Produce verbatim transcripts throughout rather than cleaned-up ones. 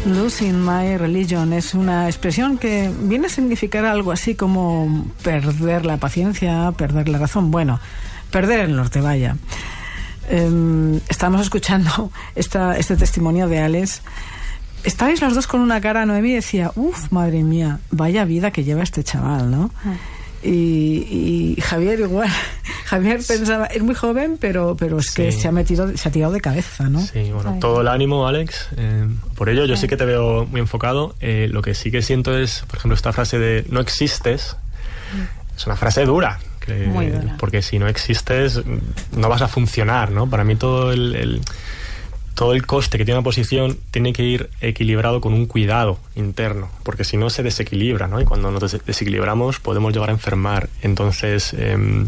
Losing my religion es una expresión que viene a significar algo así como perder la paciencia, perder la razón, bueno, perder el norte, vaya. Eh, estamos escuchando esta, este testimonio de Alex. Estabais los dos con una cara, Noemí decía, uff, madre mía, vaya vida que lleva este chaval, ¿no? Ah. Y, y Javier igual. Javier pensaba, es muy joven, pero pero es que sí. se ha metido, se ha tirado de cabeza, ¿no? Sí, bueno, todo el ánimo, Alex. Eh, por ello, yo sí. sí que te veo muy enfocado. Eh, lo que sí que siento es, por ejemplo, esta frase de no existes. Es una frase dura. Que, muy dura. Porque si no existes, no vas a funcionar, ¿no? Para mí todo el, el todo el coste que tiene una posición tiene que ir equilibrado con un cuidado interno, porque si no se desequilibra, ¿no? Y cuando nos des- desequilibramos podemos llegar a enfermar. Entonces, eh,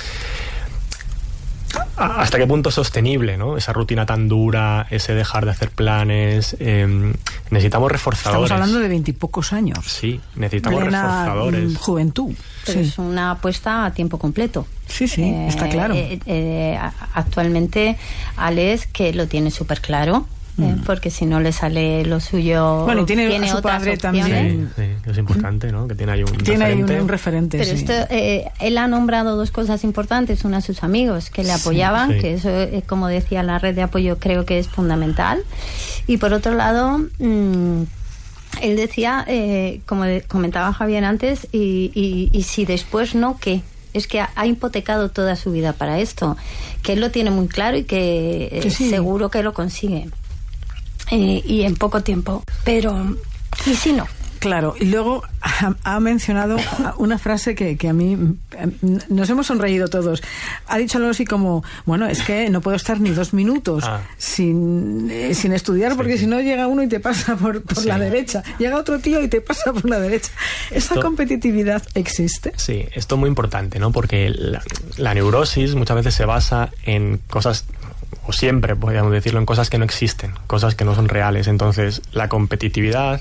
¿hasta qué punto es sostenible, ¿no? Esa rutina tan dura, ese dejar de hacer planes. Eh, necesitamos reforzadores. Estamos hablando de veintipocos años. Sí, necesitamos plena reforzadores. Juventud. Pero sí. es una apuesta a tiempo completo. Sí, sí, eh, está claro. Eh, eh, actualmente, Alex, que lo tiene súper claro, mm. eh, porque si no le sale lo suyo. Bueno, y tiene, tiene a su otras padre opciones. también. Sí, sí, es importante, ¿no? Que tiene ahí un tiene referente. Ahí un, un referente. Pero sí. esto, eh, él ha nombrado dos cosas importantes. Una, a sus amigos que le apoyaban, sí, sí. que eso, eh, como decía, la red de apoyo creo que es fundamental. Y por otro lado, mmm, él decía, eh, como de, comentaba Javier antes, y, y, y si después no, ¿qué? Es que ha, ha hipotecado toda su vida para esto, que él lo tiene muy claro y que, eh, que sí. seguro que lo consigue. Eh, y en poco tiempo. Pero, ¿y si no? Claro, y luego ha, ha mencionado una frase que, que a mí nos hemos sonreído todos. Ha dicho algo así como, bueno, es que no puedo estar ni dos minutos ah. sin, eh, sin estudiar, sí. porque si no llega uno y te pasa por, por sí. la derecha, llega otro tío y te pasa por la derecha. ¿Esa esto, competitividad existe? Sí, esto es muy importante, ¿no? Porque la, la neurosis muchas veces se basa en cosas, o siempre podríamos decirlo, en cosas que no existen, cosas que no son reales. Entonces, la competitividad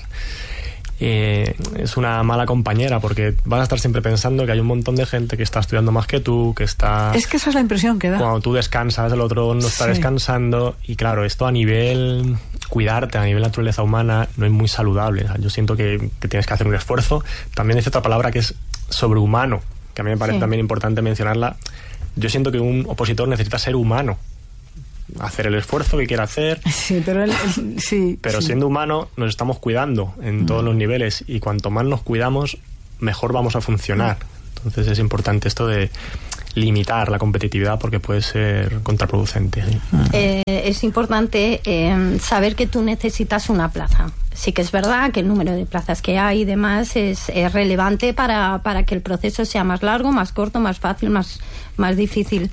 Eh, es una mala compañera, porque vas a estar siempre pensando que hay un montón de gente que está estudiando más que tú, que está... Es que esa es la impresión que da. Cuando tú descansas, el otro no está sí. descansando, y claro, esto a nivel cuidarte, a nivel naturaleza humana, no es muy saludable. O sea, yo siento que, que tienes que hacer un esfuerzo. También dice otra palabra que es sobrehumano, que a mí me parece sí. también importante mencionarla. Yo siento que un opositor necesita ser humano, hacer el esfuerzo que quiera hacer, sí, pero, él, él, sí, pero sí. siendo humano nos estamos cuidando en mm. todos los niveles, y cuanto más nos cuidamos mejor vamos a funcionar. mm. Entonces es importante esto de limitar la competitividad, porque puede ser contraproducente. ¿sí? mm. eh, es importante eh, saber que tú necesitas una plaza. Sí que es verdad que el número de plazas que hay y demás es, es relevante para, para que el proceso sea más largo, más corto, más fácil, más, más difícil.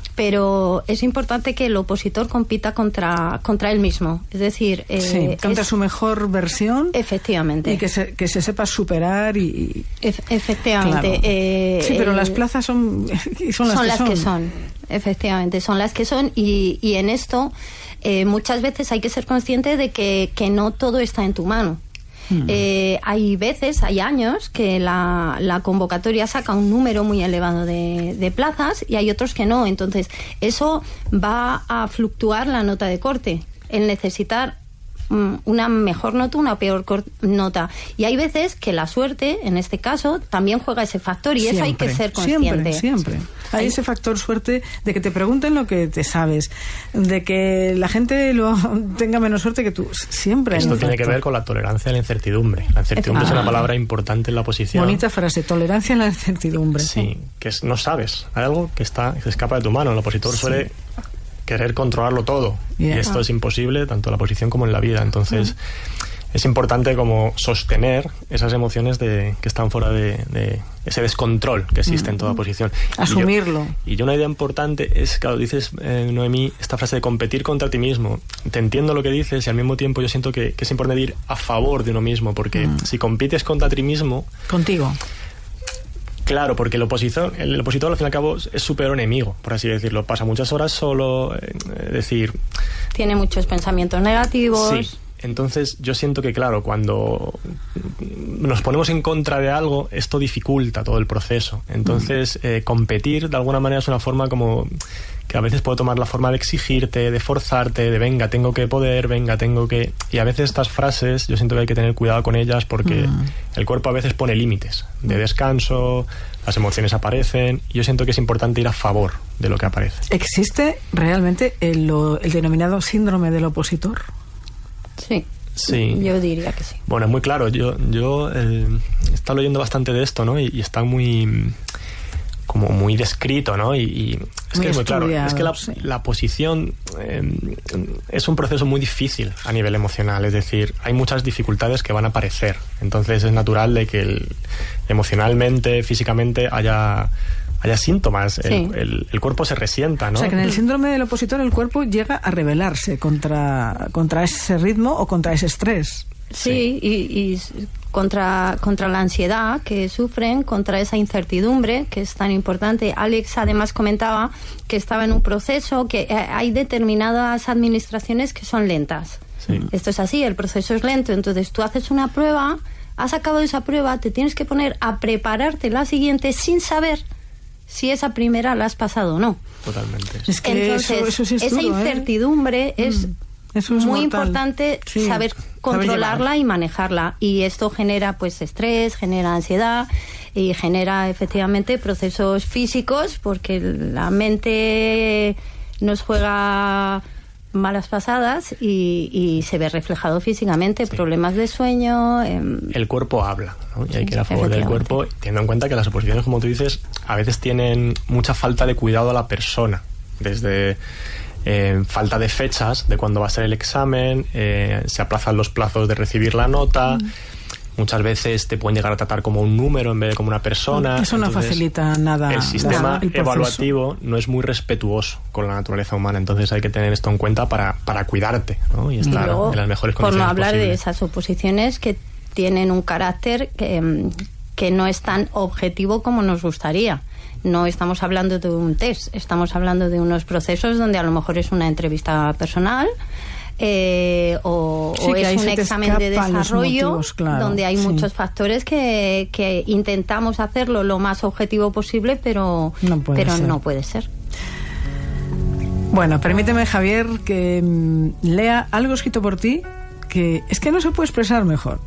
Pero es importante que el opositor compita contra contra él mismo, es decir, eh, sí, contra es, su mejor versión, efectivamente, y que se, que se sepa superar y Ef, efectivamente. Claro. Eh, sí, pero eh, las plazas son son las, son que, las son. que son, efectivamente, son las que son y, y en esto eh, muchas veces hay que ser consciente de que que no todo está en tu mano. Hmm. Eh, hay veces, hay años que la, la convocatoria saca un número muy elevado de, de plazas y hay otros que no. Entonces, eso va a fluctuar la nota de corte, el necesitar um, una mejor nota, una peor cor- nota. Y hay veces que la suerte, en este caso, también juega ese factor y siempre, eso hay que ser consciente. Siempre, siempre. Hay ese factor suerte de que te pregunten lo que te sabes, de que la gente lo tenga menos suerte que tú. Siempre. Esto tiene factor. que ver con la tolerancia a la incertidumbre. La incertidumbre ah. es una palabra importante en la posición. Bonita frase, tolerancia a la incertidumbre. Sí, que es, no sabes. Hay algo que está que se escapa de tu mano. El opositor sí. suele querer controlarlo todo. Yeah. Y esto ah. es imposible, tanto en la posición como en la vida. Entonces... Mm. Es importante como sostener esas emociones de que están fuera de, de ese descontrol que existe mm. en toda posición. Asumirlo. Y yo, y yo una idea importante es, claro, dices, eh, Noemí, esta frase de competir contra ti mismo. Te entiendo lo que dices y al mismo tiempo yo siento que, que es importante ir a favor de uno mismo, porque mm. si compites contra ti mismo... Contigo. Claro, porque el opositor, el opositor al fin y al cabo es su peor enemigo, por así decirlo. Pasa muchas horas solo, es eh, decir... Tiene muchos pensamientos negativos... Sí. Entonces yo siento que, claro, cuando nos ponemos en contra de algo, esto dificulta todo el proceso. Entonces eh, competir de alguna manera es una forma como que a veces puede tomar la forma de exigirte, de forzarte, de venga, tengo que poder, venga, tengo que... Y a veces estas frases yo siento que hay que tener cuidado con ellas porque mm. el cuerpo a veces pone límites de descanso, las emociones aparecen, y yo siento que es importante ir a favor de lo que aparece. ¿Existe realmente el, el denominado síndrome del opositor? Sí. Sí. Yo diría que sí. Bueno, es muy claro. Yo, yo eh, he estado leyendo bastante de esto, ¿no? Y, y está muy... como muy descrito, ¿no? Y, y es muy que es muy claro. Es que la, sí. la posición eh, es un proceso muy difícil a nivel emocional. Es decir, hay muchas dificultades que van a aparecer. Entonces es natural de que el, emocionalmente, físicamente haya... haya síntomas, sí. el, el, el cuerpo se resienta, ¿no? O sea, que en el síndrome del opositor el cuerpo llega a rebelarse contra, contra ese ritmo o contra ese estrés. Sí, sí. Y, y contra, contra la ansiedad que sufren, contra esa incertidumbre que es tan importante. Alex además comentaba que estaba en un proceso, que hay determinadas administraciones que son lentas. Sí. Esto es así, el proceso es lento, entonces tú haces una prueba, has acabado esa prueba, te tienes que poner a prepararte la siguiente sin saber si esa primera la has pasado o no. Totalmente. Es que entonces, eso, eso es esa duro, incertidumbre ¿eh? es, mm, eso es muy mortal. importante sí, saber controlarla saber y manejarla. Y esto genera pues estrés, genera ansiedad y genera efectivamente procesos físicos, porque la mente nos juega malas pasadas y, y se ve reflejado físicamente, sí. Problemas de sueño. Eh, el cuerpo habla, ¿no? Y hay que ir a favor del cuerpo, teniendo en cuenta que las oposiciones, como tú dices, a veces tienen mucha falta de cuidado a la persona, desde eh, falta de fechas de cuándo va a ser el examen, eh, se aplazan los plazos de recibir la nota. Mm. Muchas veces te pueden llegar a tratar como un número en vez de como una persona. Eso no entonces, facilita nada. El sistema nada, el evaluativo no es muy respetuoso con la naturaleza humana. Entonces hay que tener esto en cuenta para, para cuidarte, ¿no? Y estar y luego, en las mejores condiciones por no hablar posibles. De esas oposiciones que tienen un carácter que, que no es tan objetivo como nos gustaría. No estamos hablando de un test, estamos hablando de unos procesos donde a lo mejor es una entrevista personal. Eh, o, sí, o es un examen de desarrollo motivos, claro, donde hay sí. muchos factores que, que intentamos hacerlo lo más objetivo posible, pero no puede pero ser. no puede ser. Bueno, permíteme, Javier, que mmm, lea algo escrito por ti que es que no se puede expresar mejor.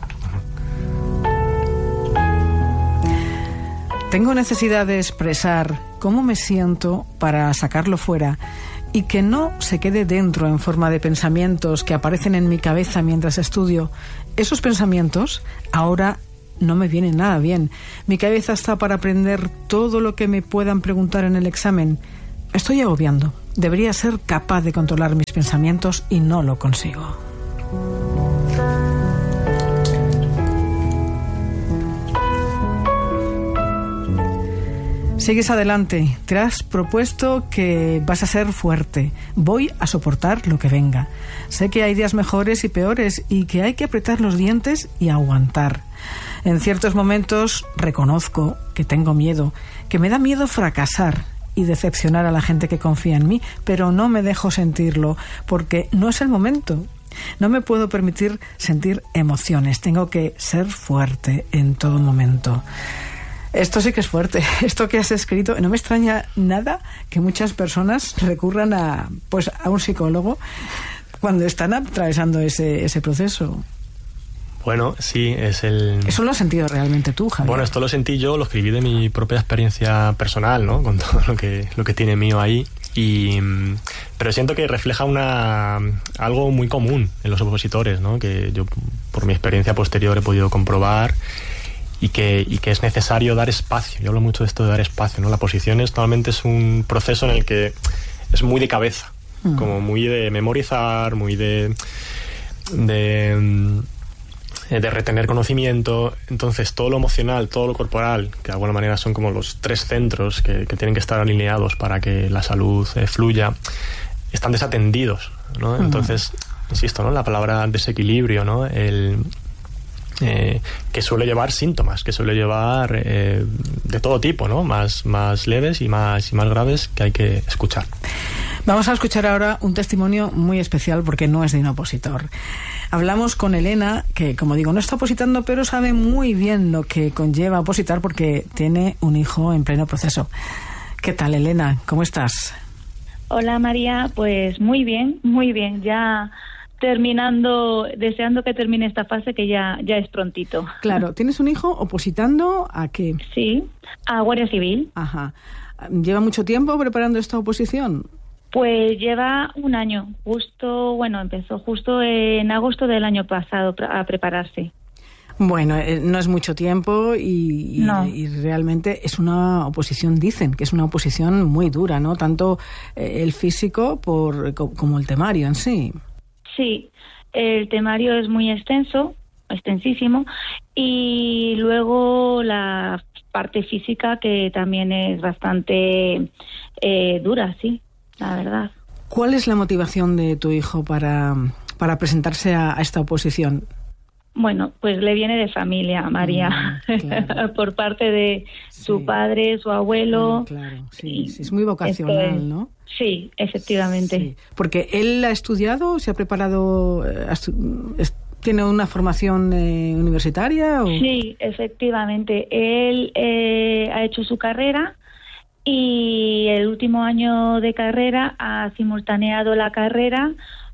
Tengo necesidad de expresar cómo me siento para sacarlo fuera y que no se quede dentro en forma de pensamientos que aparecen en mi cabeza mientras estudio. Esos pensamientos ahora no me vienen nada bien. Mi cabeza está para aprender todo lo que me puedan preguntar en el examen. Me estoy agobiando. Debería ser capaz de controlar mis pensamientos y no lo consigo. Sigues adelante, te has propuesto que vas a ser fuerte, voy a soportar lo que venga. Sé que hay días mejores y peores y que hay que apretar los dientes y aguantar. En ciertos momentos reconozco que tengo miedo, que me da miedo fracasar y decepcionar a la gente que confía en mí, pero no me dejo sentirlo porque no es el momento. No me puedo permitir sentir emociones, tengo que ser fuerte en todo momento. Esto sí que es fuerte, esto que has escrito. No me extraña nada que muchas personas recurran a, pues, a un psicólogo cuando están atravesando ese, ese proceso. Bueno, sí, es el... Eso lo has sentido realmente tú, Javier. Bueno, esto lo sentí yo, lo escribí de mi propia experiencia personal, ¿no? Con todo lo que, lo que tiene mío ahí. Y, pero siento que refleja una algo muy común en los opositores, ¿no? Que yo, por mi experiencia posterior, he podido comprobar. Y que, y que es necesario dar espacio. Yo hablo mucho de esto de dar espacio, ¿no? La posición es, normalmente es un proceso en el que es muy de cabeza, mm. como muy de memorizar, muy de, de de retener conocimiento. Entonces todo lo emocional, todo lo corporal, que de alguna manera son como los tres centros que, que tienen que estar alineados para que la salud eh, fluya, están desatendidos, ¿no? Mm. Entonces, insisto, ¿no? La palabra desequilibrio, ¿no? El Eh, que suele llevar síntomas, que suele llevar eh, de todo tipo, ¿no? Más, más leves y más, y más graves que hay que escuchar. Vamos a escuchar ahora un testimonio muy especial porque no es de un opositor. hablamos con Elena, que como digo, no está opositando, pero sabe muy bien lo que conlleva opositar porque tiene un hijo en pleno proceso. ¿Qué tal, Elena? ¿Cómo estás? Hola, María. Pues muy bien, muy bien. Ya terminando, deseando que termine esta fase, que ya, ya es prontito. Claro. ¿Tienes un hijo opositando a qué? Sí, a Guardia Civil. Ajá. ¿Lleva mucho tiempo preparando esta oposición? Pues lleva un año. Justo, bueno, empezó justo en agosto del año pasado a prepararse. Bueno, eh, no es mucho tiempo y, y, no. y realmente es una oposición, dicen que es una oposición muy dura, ¿no? Tanto eh, el físico por, como el temario en sí. Sí, el temario es muy extenso, extensísimo, y luego la parte física que también es bastante eh, dura, sí, la verdad. ¿Cuál es la motivación de tu hijo para, para presentarse a, a esta oposición? Bueno, pues le viene de familia, María, mm, claro. por parte de sí. su padre, su abuelo. Claro, claro. Sí, sí, es muy vocacional, es, ¿no? Sí, efectivamente. Sí. Porque él ha estudiado, se ha preparado, tiene una formación eh, universitaria. ¿O? Sí, efectivamente. Él eh, ha hecho su carrera y el último año de carrera ha simultaneado la carrera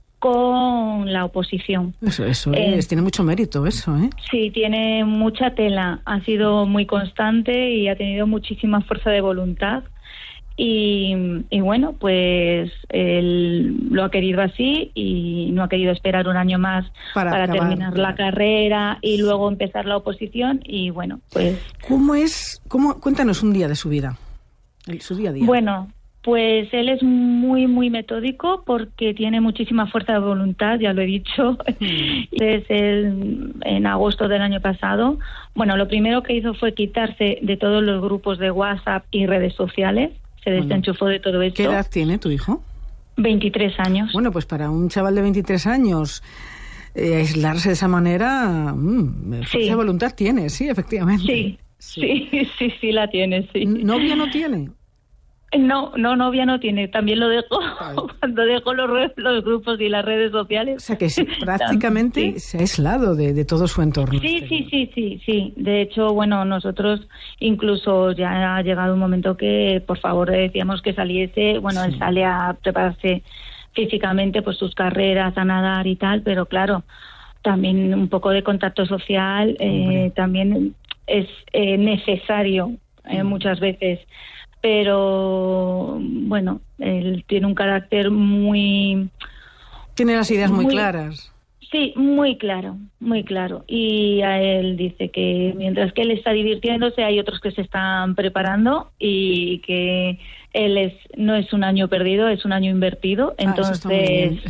con la oposición. Eso, eso eh, es, tiene mucho mérito eso, ¿eh? Sí, tiene mucha tela, ha sido muy constante y ha tenido muchísima fuerza de voluntad y, y bueno, pues él lo ha querido así y no ha querido esperar un año más para, para acabar, terminar claro. la carrera y sí. luego empezar la oposición y bueno, pues... ¿Cómo es? Cómo, cuéntanos un día de su vida, el, su día a día. Bueno... Pues él es muy, muy metódico porque tiene muchísima fuerza de voluntad, ya lo he dicho. Mm. Desde el, en agosto del año pasado, bueno, lo primero que hizo fue quitarse de todos los grupos de WhatsApp y redes sociales. Se desenchufó bueno, de todo esto. ¿Qué edad tiene tu hijo? veintitrés años. Bueno, pues para un chaval de veintitrés años... Eh, aislarse de esa manera, mmm, fuerza sí. de voluntad tiene, sí, efectivamente. Sí, sí, sí, sí, sí la tiene, sí. ¿Novia no tiene? No, no, novia no tiene. También lo dejo cuando dejo los, los grupos y las redes sociales. O sea que sí, prácticamente ¿sí? se ha aislado de, de todo su entorno. Sí, sí, sí, sí, sí. De hecho, bueno, nosotros incluso ya ha llegado un momento que, por favor, decíamos que saliese. Bueno, sí. él sale a prepararse físicamente, pues sus carreras, a nadar y tal, pero claro, también un poco de contacto social eh, también es eh, necesario eh, muchas veces. Pero bueno, él tiene un carácter muy... Tiene las ideas muy, muy claras. Sí, muy claro, muy claro. Y a él dice que mientras que él está divirtiéndose, hay otros que se están preparando y que él es no es un año perdido, es un año invertido. Entonces, ah, eso está muy bien.